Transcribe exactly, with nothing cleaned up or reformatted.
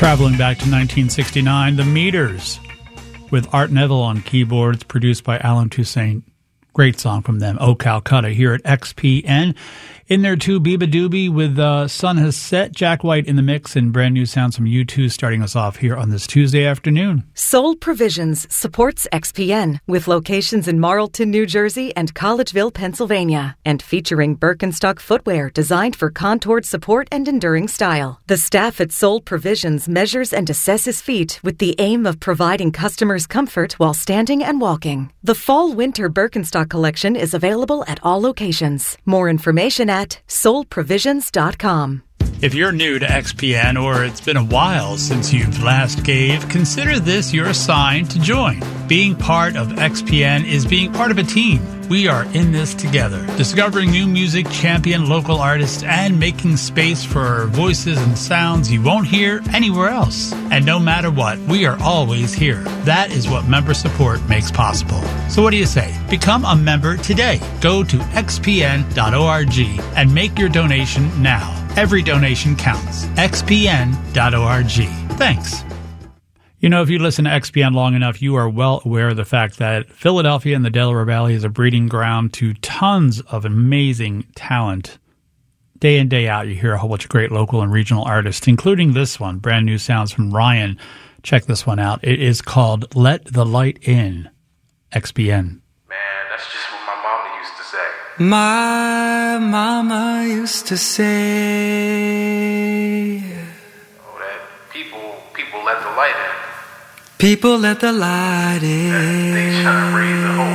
Traveling back to nineteen sixty-nine, The Meters with Art Neville on keyboards, produced by Alan Toussaint. Great song from them, Oh Calcutta, here at X P N. In there too, Biba Doobie with uh, Sun Has Set, Jack White in the mix, and brand new sounds from U two starting us off here on this Tuesday afternoon. Soul Provisions supports X P N with locations in Marlton, New Jersey and Collegeville, Pennsylvania, and featuring Birkenstock footwear designed for contoured support and enduring style. The staff at Soul Provisions measures and assesses feet with the aim of providing customers comfort while standing and walking. The Fall-Winter Birkenstock collection is available at all locations. More information at soul provisions dot com. If you're new to X P N or it's been a while since you've last gave, consider this your sign to join. Being part of X P N is being part of a team. We are in this together, discovering new music, champion local artists, and making space for voices and sounds you won't hear anywhere else. And no matter what, we are always here. That is what member support makes possible. So what do you say? Become a member today. Go to x p n dot org and make your donation now. Every donation counts. x p n dot org. Thanks. You know, if you listen to X P N long enough, you are well aware of the fact that Philadelphia and the Delaware Valley is a breeding ground to tons of amazing talent. Day in, day out, you hear a whole bunch of great local and regional artists, including this one, brand new sounds from Ryan. Check this one out. It is called Let the Light In. X P N. Man, that's just what my mama used to say. My mama used to say, Oh, that people, people let the light in. people let the light in. They shine rays of hope.